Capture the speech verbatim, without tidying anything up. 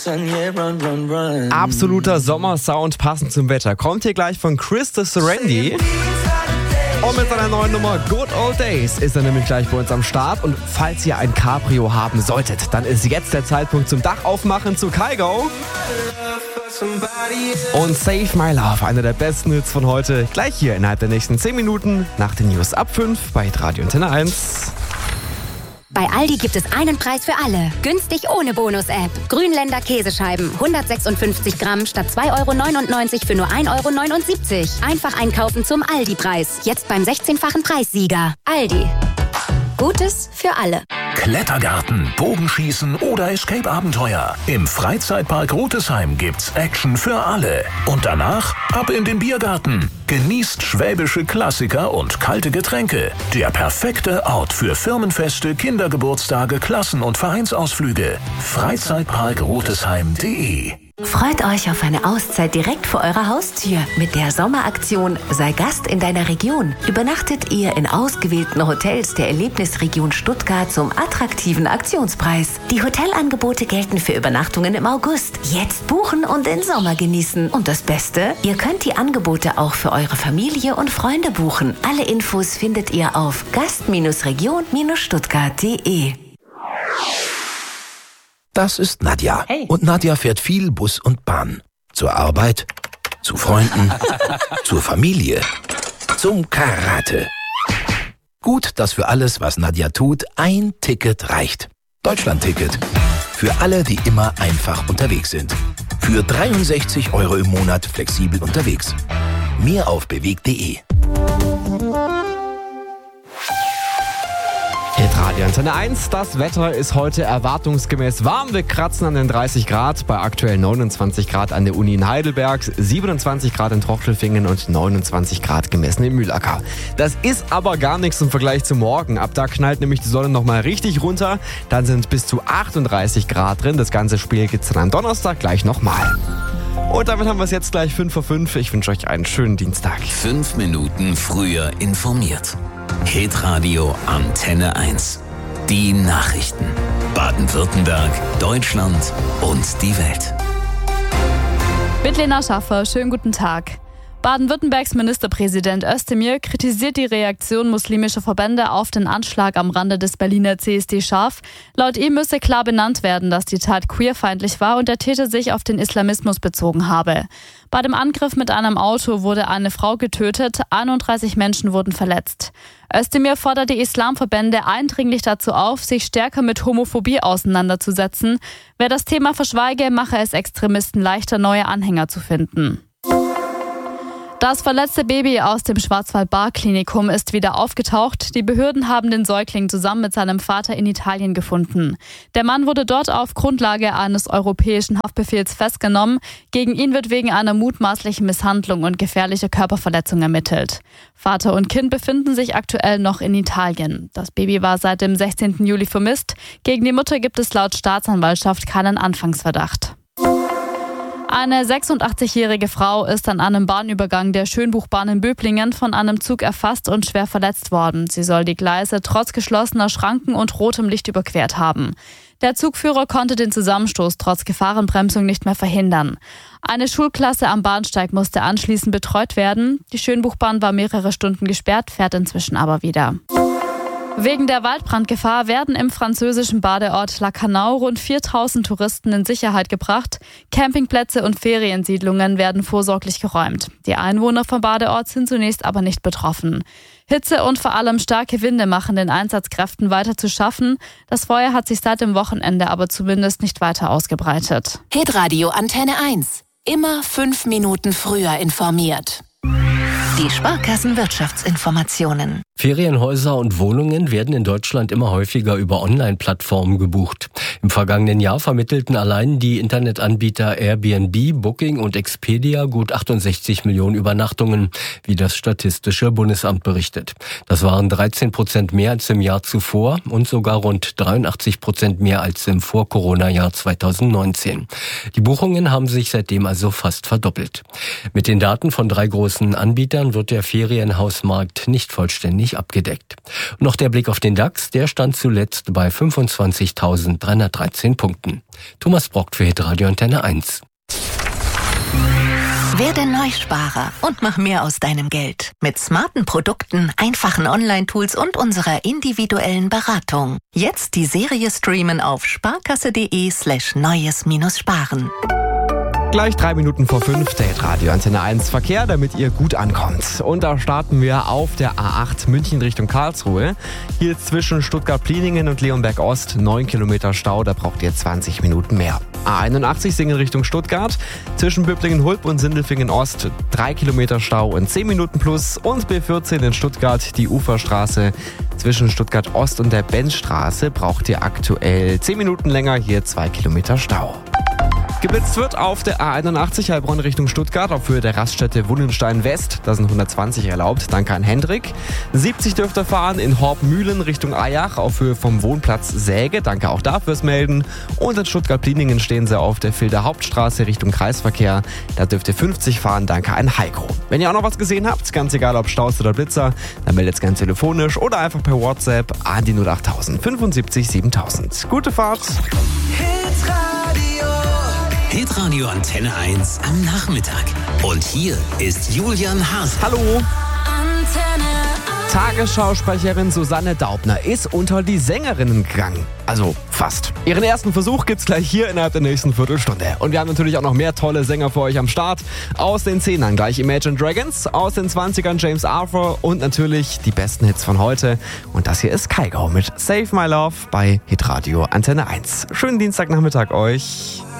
Absoluter Sommersound passend zum Wetter. Kommt hier gleich von Chris the Serenity. Und mit seiner neuen Nummer Good Old Days ist er nämlich gleich bei uns am Start. Und falls ihr ein Cabrio haben solltet, dann ist jetzt der Zeitpunkt zum Dach aufmachen zu Kygo. Und Save My Love, einer der besten Hits von heute, gleich hier innerhalb der nächsten zehn Minuten nach den News ab fünf bei Radio Antenne eins. Bei Aldi gibt es einen Preis für alle. Günstig ohne Bonus-App. Grünländer Käsescheiben. hundertsechsundfünfzig Gramm statt zwei Euro neunundneunzig für nur ein Euro neunundsiebzig. Einfach einkaufen zum Aldi-Preis. Jetzt beim sechzehnfachen Preissieger. Aldi. Gutes für alle. Klettergarten, Bogenschießen oder Escape-Abenteuer. Im Freizeitpark Rotesheim gibt's Action für alle. Und danach ab in den Biergarten. Genießt schwäbische Klassiker und kalte Getränke. Der perfekte Ort für Firmenfeste, Kindergeburtstage, Klassen- und Vereinsausflüge. Freizeitpark Rotesheim punkt de. Freut euch auf eine Auszeit direkt vor eurer Haustür. Mit der Sommeraktion Sei Gast in deiner Region übernachtet ihr in ausgewählten Hotels der Erlebnisregion Stuttgart zum attraktiven Aktionspreis. Die Hotelangebote gelten für Übernachtungen im August. Jetzt buchen und den Sommer genießen. Und das Beste? Ihr könnt die Angebote auch für eure Familie und Freunde buchen. Alle Infos findet ihr auf gast Region Stuttgart punkt de. Das ist Nadja. Hey. Und Nadja fährt viel Bus und Bahn. Zur Arbeit, zu Freunden, zur Familie, zum Karate. Gut, dass für alles, was Nadja tut, ein Ticket reicht. Deutschland-Ticket. Für alle, die immer einfach unterwegs sind. Für dreiundsechzig Euro im Monat flexibel unterwegs. Mehr auf bewegt punkt de. Hit Radio Antenne eins. Das Wetter ist heute erwartungsgemäß warm. Wir kratzen an den dreißig Grad, bei aktuell neunundzwanzig Grad an der Uni in Heidelberg, siebenundzwanzig Grad in Trochtelfingen und neunundzwanzig Grad gemessen in Mühlacker. Das ist aber gar nichts im Vergleich zu morgen. Ab da knallt nämlich die Sonne nochmal richtig runter. Dann sind bis zu achtunddreißig Grad drin. Das ganze Spiel gibt's dann am Donnerstag gleich nochmal. Und damit haben wir es jetzt gleich fünf vor fünf. Ich wünsche euch einen schönen Dienstag. Fünf Minuten früher informiert. Hitradio Antenne eins. Die Nachrichten. Baden-Württemberg, Deutschland und die Welt. Mit Lena Schaffer, schönen guten Tag. Baden-Württembergs Ministerpräsident Özdemir kritisiert die Reaktion muslimischer Verbände auf den Anschlag am Rande des Berliner C S D scharf. Laut ihm müsse klar benannt werden, dass die Tat queerfeindlich war und der Täter sich auf den Islamismus bezogen habe. Bei dem Angriff mit einem Auto wurde eine Frau getötet, einunddreißig Menschen wurden verletzt. Özdemir fordert die Islamverbände eindringlich dazu auf, sich stärker mit Homophobie auseinanderzusetzen. Wer das Thema verschweige, mache es Extremisten leichter, neue Anhänger zu finden. Das verletzte Baby aus dem Schwarzwald-Baar-Klinikum ist wieder aufgetaucht. Die Behörden haben den Säugling zusammen mit seinem Vater in Italien gefunden. Der Mann wurde dort auf Grundlage eines europäischen Haftbefehls festgenommen. Gegen ihn wird wegen einer mutmaßlichen Misshandlung und gefährlicher Körperverletzung ermittelt. Vater und Kind befinden sich aktuell noch in Italien. Das Baby war seit dem sechzehnten Juli vermisst. Gegen die Mutter gibt es laut Staatsanwaltschaft keinen Anfangsverdacht. Eine sechsundachtzigjährige Frau ist an einem Bahnübergang der Schönbuchbahn in Böblingen von einem Zug erfasst und schwer verletzt worden. Sie soll die Gleise trotz geschlossener Schranken und rotem Licht überquert haben. Der Zugführer konnte den Zusammenstoß trotz Gefahrenbremsung nicht mehr verhindern. Eine Schulklasse am Bahnsteig musste anschließend betreut werden. Die Schönbuchbahn war mehrere Stunden gesperrt, fährt inzwischen aber wieder. Wegen der Waldbrandgefahr werden im französischen Badeort Lacanau rund viertausend Touristen in Sicherheit gebracht. Campingplätze und Feriensiedlungen werden vorsorglich geräumt. Die Einwohner vom Badeort sind zunächst aber nicht betroffen. Hitze und vor allem starke Winde machen den Einsatzkräften weiter zu schaffen. Das Feuer hat sich seit dem Wochenende aber zumindest nicht weiter ausgebreitet. Hitradio Antenne eins. Immer fünf Minuten früher informiert. Die Sparkassen-Wirtschaftsinformationen. Ferienhäuser und Wohnungen werden in Deutschland immer häufiger über Online-Plattformen gebucht. Im vergangenen Jahr vermittelten allein die Internetanbieter Airbnb, Booking und Expedia gut achtundsechzig Millionen Übernachtungen, wie das Statistische Bundesamt berichtet. Das waren dreizehn Prozent mehr als im Jahr zuvor und sogar rund dreiundachtzig Prozent mehr als im Vor-Corona-Jahr zweitausendneunzehn. Die Buchungen haben sich seitdem also fast verdoppelt. Mit den Daten von drei großen Anbietern wird der Ferienhausmarkt nicht vollständig ziemlich abgedeckt. Noch der Blick auf den DAX, der stand zuletzt bei fünfundzwanzigtausenddreihundertdreizehn Punkten. Thomas Brockt für Hitradio Antenne eins. Werde Neusparer und mach mehr aus deinem Geld. Mit smarten Produkten, einfachen Online-Tools und unserer individuellen Beratung. Jetzt die Serie streamen auf sparkasse.de slash neues minus sparen. Gleich drei Minuten vor fünf, der Radio Antenne eins Verkehr, damit ihr gut ankommt. Und da starten wir auf der A acht München Richtung Karlsruhe. Hier zwischen Stuttgart-Pliningen und Leonberg-Ost neun Kilometer Stau, da braucht ihr zwanzig Minuten mehr. A einundachtzig Singen Richtung Stuttgart, zwischen Böblingen-Hulp und Sindelfingen-Ost drei Kilometer Stau und zehn Minuten plus. Und B vierzehn in Stuttgart, die Uferstraße zwischen Stuttgart-Ost und der Benzstraße braucht ihr aktuell zehn Minuten länger, hier zwei Kilometer Stau. Geblitzt wird auf der A einundachtzig Heilbronn Richtung Stuttgart auf Höhe der Raststätte Wunnenstein West. Da sind hundertzwanzig erlaubt, danke an Hendrik. siebzig dürft ihr fahren in Horb-Mühlen Richtung Eyach auf Höhe vom Wohnplatz Säge. Danke auch dafür melden. Und in Stuttgart-Pliningen stehen sie auf der Filder Hauptstraße Richtung Kreisverkehr. Da dürft ihr fünfzig fahren, danke an Heiko. Wenn ihr auch noch was gesehen habt, ganz egal ob Staus oder Blitzer, dann meldet es gerne telefonisch oder einfach per WhatsApp an die null acht null null fünfundsiebzig siebentausend. Gute Fahrt! Hitradio Antenne eins am Nachmittag. Und hier ist Julian Haas. Hallo! Tagesschausprecherin Susanne Daubner ist unter die Sängerinnen gegangen. Also fast. Ihren ersten Versuch gibt's gleich hier innerhalb der nächsten Viertelstunde. Und wir haben natürlich auch noch mehr tolle Sänger für euch am Start. Aus den Zehnern gleich Imagine Dragons, aus den Zwanzigern James Arthur und natürlich die besten Hits von heute. Und das hier ist Kygo mit Save My Love bei Hitradio Antenne eins. Schönen Dienstagnachmittag euch.